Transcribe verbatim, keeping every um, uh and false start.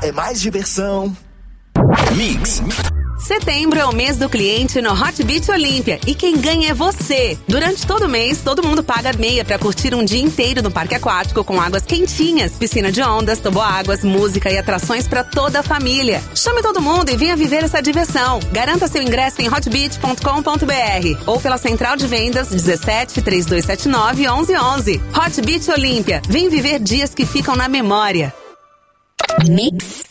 é mais diversão. Mix. Setembro é o mês do cliente no Hot Beach Olímpia e quem ganha é você. Durante todo o mês, todo mundo paga meia pra curtir um dia inteiro no parque aquático com águas quentinhas, piscina de ondas, toboáguas, música e atrações pra toda a família. Chame todo mundo e venha viver essa diversão. Garanta seu ingresso em hotbeach ponto com ponto br ou pela central de vendas dezessete, trinta e dois setenta e nove, onze onze. Hot Beach Olímpia. Vem viver dias que ficam na memória. Mix.